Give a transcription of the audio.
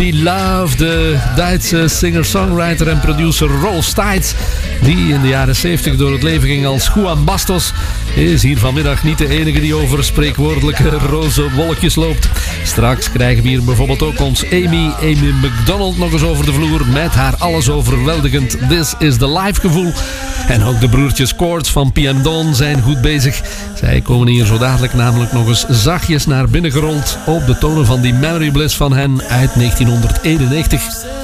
Love, de Duitse singer-songwriter en producer Rolf Steitz, die in de jaren 70 door het leven ging als Juan Bastos, is hier vanmiddag niet de enige die over spreekwoordelijke roze wolkjes loopt. Straks krijgen we hier bijvoorbeeld ook ons Amy McDonald nog eens over de vloer met haar alles overweldigend This is the Life gevoel. En ook de broertjes Koorts van Pian Don zijn goed bezig. Zij komen hier zo dadelijk namelijk nog eens zachtjes naar binnen gerold op de tonen van die Memory Bliss van hen uit 1991.